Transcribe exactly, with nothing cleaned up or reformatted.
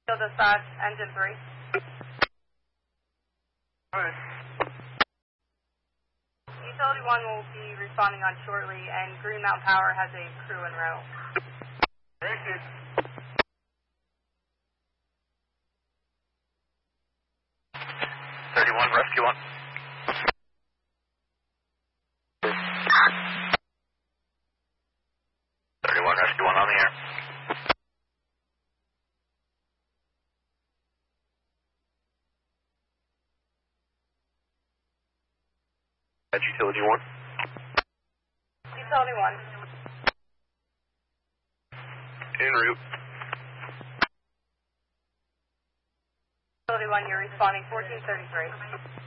Dispatch, engine three. Alright. Utility one will be responding on shortly, and Green Mountain Power has a crew en route. Thank you. thirty-one, rescue one. thirty-one, rescue one on the air. That's utility one. Utility one. En route. Utility one, you're responding fourteen thirty-three.